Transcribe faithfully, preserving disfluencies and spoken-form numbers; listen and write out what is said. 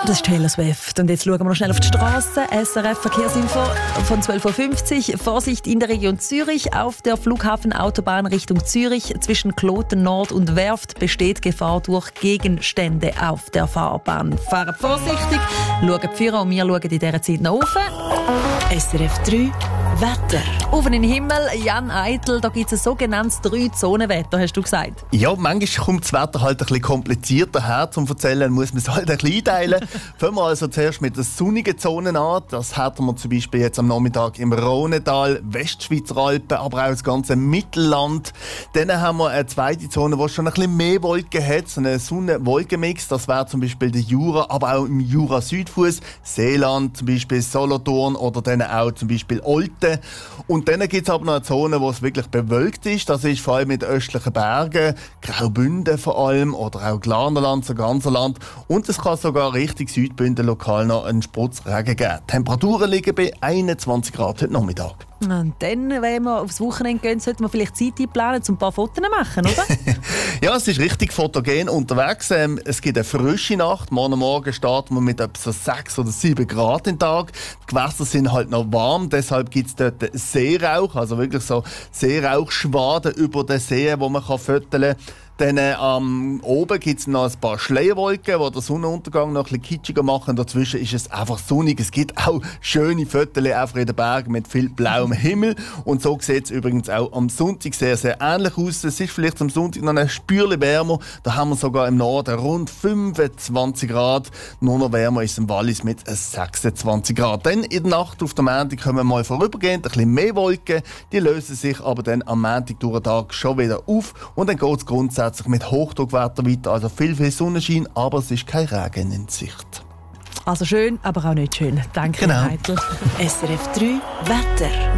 Das ist Taylor Swift. Und jetzt schauen wir noch schnell auf die Straße. S R F-Verkehrsinfo von zwölf Uhr fünfzig. Vorsicht in der Region Zürich. Auf der Flughafenautobahn Richtung Zürich zwischen Kloten Nord und Werft besteht Gefahr durch Gegenstände auf der Fahrbahn. Fahrt vorsichtig, schaut die Führer und wir schauen in dieser Zeit nach oben. S R F drei Wetter. Oben in den Himmel, Jan Eitel, da gibt es ein sogenanntes Drei-Zonen-Wetter, hast du gesagt. Ja, manchmal kommt das Wetter halt ein bisschen komplizierter her zum Erzählen, muss man es halt ein bisschen einteilen. Fangen wir also zuerst mit den sonnigen Zonen an. Das hätten wir zum Beispiel jetzt am Nachmittag im Rhonetal, Westschweizer Alpen, aber auch das ganze Mittelland. Dann haben wir eine zweite Zone, wo es schon ein bisschen mehr Wolken hat, so einen Sonne-Wolken-Mix. Das wäre zum Beispiel der Jura, aber auch im Jura-Südfuss, Seeland, zum Beispiel Solothurn oder dann auch zum Beispiel Olten. Und dann gibt es aber noch eine Zone, wo es wirklich bewölkt ist. Das ist vor allem mit den östlichen Bergen, Graubünden vor allem oder auch Glarnerland, so ganzer Land. Und es kann sogar Richtung Südbünden lokal noch einen Sputzregen geben. Die Temperaturen liegen bei einundzwanzig Grad heute Nachmittag. Und dann, wenn wir aufs Wochenende gehen, sollten wir vielleicht Zeit einplanen, um ein paar Fotos zu machen, oder? Ja, es ist richtig fotogen unterwegs. Ähm, es gibt eine frische Nacht. Morgen Morgen starten wir mit etwa so sechs oder sieben Grad den Tag. Die Gewässer sind halt noch warm, deshalb gibt es dort Seerauch, also wirklich so Seerauchschwaden über den See, wo man fotografieren kann. Dann ähm, oben gibt es noch ein paar Schleierwolken, die den Sonnenuntergang noch ein bisschen kitschiger machen. Dazwischen ist es einfach sonnig. Es gibt auch schöne Fotos einfach in den Bergen mit viel blauem Himmel. Und so sieht es übrigens auch am Sonntag sehr, sehr ähnlich aus. Es ist vielleicht am Sonntag noch ein Spürchen wärmer. Da haben wir sogar im Norden rund fünfundzwanzig Grad. Nur noch wärmer ist es im Wallis mit sechsundzwanzig Grad. Dann in der Nacht auf der Montag kommen wir mal vorübergehend ein bisschen mehr Wolken. Die lösen sich aber dann am Montag durch den Tag schon wieder auf. Und dann geht es grundsätzlich mit Hochdruckwetter weiter, also viel, viel Sonnenschein, aber es ist kein Regen in Sicht. Also schön, aber auch nicht schön. Danke, genau. Eitel. S R F drei Wetter.